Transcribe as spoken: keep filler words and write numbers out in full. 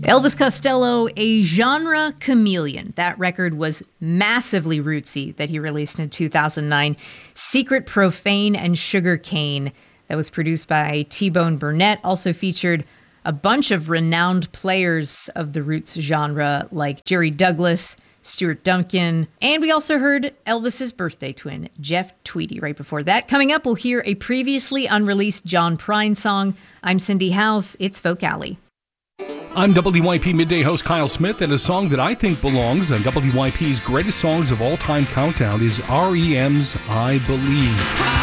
Elvis Costello, a genre chameleon. That record was massively rootsy that he released in two thousand nine. Secret, Profane, and Sugar Cane. That was produced by T-Bone Burnett. Also featured a bunch of renowned players of the roots genre like Jerry Douglas, Stuart Duncan, and we also heard Elvis's birthday twin, Jeff Tweedy, right before that. Coming up, we'll hear a previously unreleased John Prine song. I'm Cindy Howes. It's Folk Alley. I'm W Y P Midday host Kyle Smith, and a song that I think belongs on W Y P's Greatest Songs of All Time countdown is R E M's I Believe.